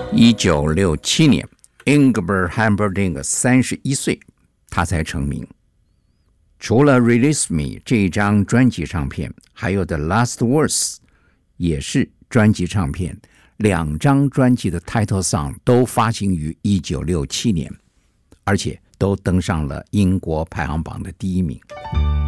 1967年 Ingrid Hamperdinck 31岁，他才成名。除了 Release Me 这一张专辑唱片，还有 The Last Words 也是专辑唱片，两张专辑的 Title Song 都发行于1967年，而且都登上了英国排行榜的第1名。